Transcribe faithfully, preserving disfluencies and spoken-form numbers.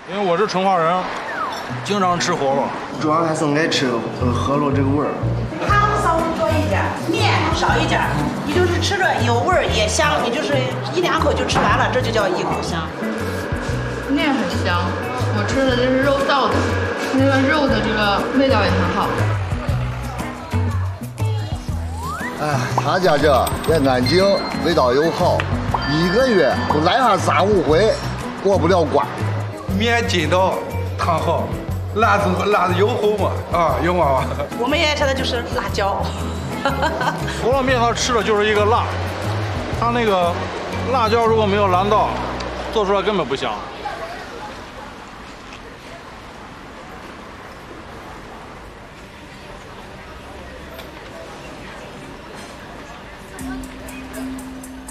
因为我是成化人，经常吃火锅， 主要还是爱吃呃河螺这个味儿。 汤稍微多一点，面少一点，你就是吃着有味儿也香，你就是一两口就吃完了，这就叫一口香。 面很香，我吃的这是肉燥的，那个肉的这个味道也很好。 哎，他家这也安静，味道又好，一个月就来上三五回，过不了关。 面筋道，汤好，辣子辣子油厚嘛，啊，有吗？ 我们爱吃的就是辣椒。 饸饹面它吃的就是一个辣，它那个辣椒如果没有蓝到，做出来根本不香。